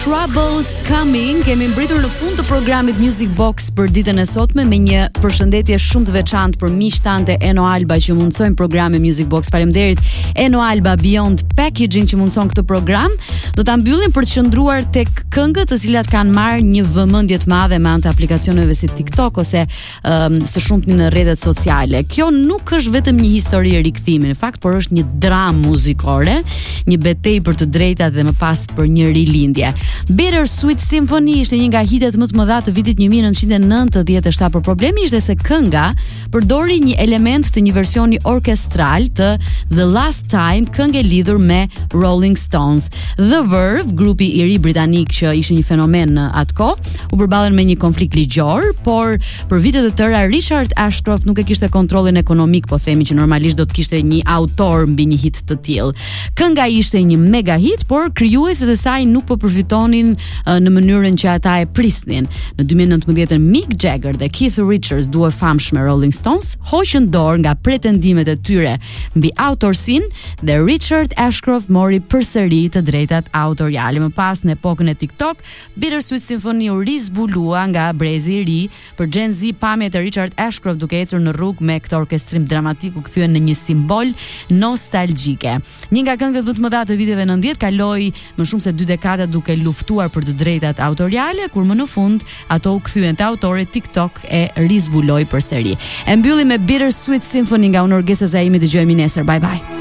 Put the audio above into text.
Troubles Coming. Kemi mbritur në fund të programit Music Box për ditën e sotme me një përshëndetje shumë të veçantë për miqtante Eno Alba që mundsojnë programin Music Box. Faleminderit Eno Alba Beyond Packaging që mundson këtë program. Do ta mbyllim për të qëndruar tek këngët të cilat kanë marrë një vëmendje të madhe me anë të aplikacioneve si TikTok ose së shumti në rrjetet sociale. Kjo nuk është vetëm një histori rikthimi, në fakt, por është një dramë muzikore, një betejë për të drejtat dhe më pas për një rilindje. Bittersweet Symphony ishte një nga hitet më të mëdha të vitit 1997, por problemi ishte se kënga përdori një element të një versioni orkestral të The Last Time, këngë e lidhur me Rolling Stones. The Verve, grupi i ri britanik që ishte një fenomen atë kohë, u përballen me një konflikt ligjor, por për vite të tëra Richard Ashcroft nuk e kishte kontrollin ekonomik, po themi që normalisht do të kishte një autor mbi një hit të tillë. Kënga ishte një mega hit, por krijuesit e saj nuk po përfitonin në mënyrën që ata e prisnin. Në 2019 Mick Jagger dhe Keith Richards, duo famshme Rolling Stones, hoqën dorë nga pretendimet e tyre mbi autorsinë dhe Richard Ashcroft mori përsëri të drejtat autoriale. Më pas në epokën e TikTok, Bittersweet Symphony u rizbulua nga brezi i ri. Për Gen Z, pamjet e Richard Ashcroft duke ecur në rrugë me këtë orkestrim dramatik u kthyen në një simbol nostalgjike. Një nga këngët më të mëdha të viteve 90 kaloi më shumë se 2 dekada duke luftuar për të drejtat autoriale, kur më në fund ato u kthyen te autori TikTok e rizbuloi përsëri. E mbyllim me Bittersweet Symphony nga Unë Orgesa Zaimi, dëgjojmë nesër. Bye bye.